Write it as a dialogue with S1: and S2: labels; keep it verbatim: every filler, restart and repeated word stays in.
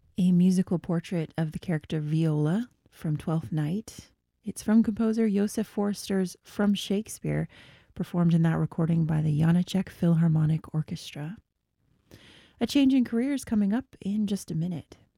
S1: A musical portrait of the character Viola from Twelfth Night. It's from composer Joseph Forster's From Shakespeare, performed in that recording by the Janáček Philharmonic Orchestra. A change in careers coming up in just a minute.